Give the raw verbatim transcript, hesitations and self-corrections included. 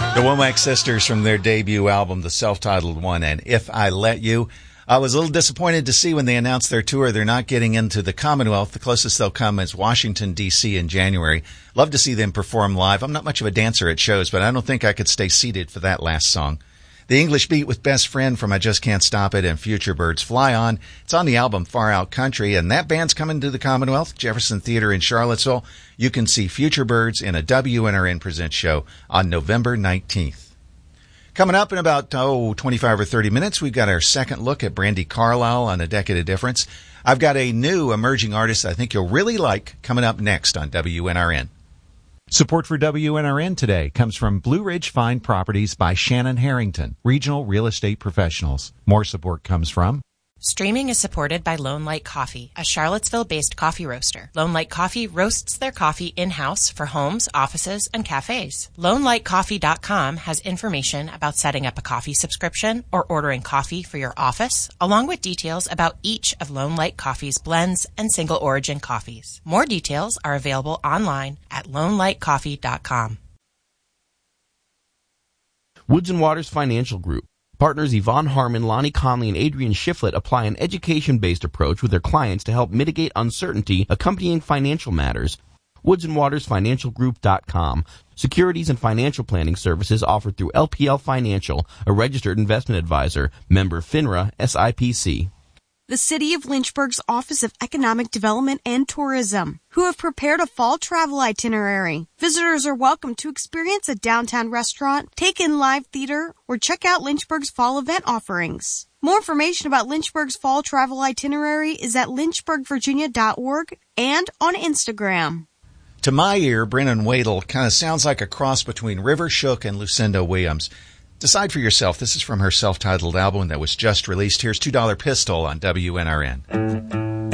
The Womack Sisters from their debut album, the self-titled one, and If I Let You. I was a little disappointed to see when they announced their tour, they're not getting into the Commonwealth. The closest they'll come is Washington, D C in January. Love to see them perform live. I'm not much of a dancer at shows, but I don't think I could stay seated for that last song. The English Beat with Best Friend from I Just Can't Stop It and Future Birds Fly On. It's on the album Far Out Country, and that band's coming to the Commonwealth, Jefferson Theater in Charlottesville. You can see Future Birds in a W N R N Presents show on November nineteenth. Coming up in about, oh, twenty-five or thirty minutes, we've got our second look at Brandi Carlile on A Decade of Difference. I've got a new emerging artist I think you'll really like coming up next on W N R N. Support for W N R N today comes from Blue Ridge Fine Properties by Shannon Harrington, regional real estate professionals. More support comes from Streaming is supported by Lone Light Coffee, a Charlottesville-based coffee roaster. Lone Light Coffee roasts their coffee in-house for homes, offices, and cafes. Lone Light Coffee dot com has information about setting up a coffee subscription or ordering coffee for your office, along with details about each of Lone Light Coffee's blends and single-origin coffees. More details are available online at Lone Light Coffee dot com. Woods and Waters Financial Group. Partners Yvonne Harmon, Lonnie Conley, and Adrian Shiflett apply an education-based approach with their clients to help mitigate uncertainty accompanying financial matters. Woods and Waters Financial Group dot com. Securities and financial planning services offered through L P L Financial, a registered investment advisor, member FINRA, S I P C. The City of Lynchburg's Office of Economic Development and Tourism, who have prepared a fall travel itinerary. Visitors are welcome to experience a downtown restaurant, take in live theater, or check out Lynchburg's fall event offerings. More information about Lynchburg's fall travel itinerary is at lynchburg virginia dot org and on Instagram. To my ear, Brennan Wadle kind of sounds like a cross between River Shook and Lucinda Williams. Decide for yourself. This is from her self-titled album that was just released. Here's two dollar Pistol on W N R N.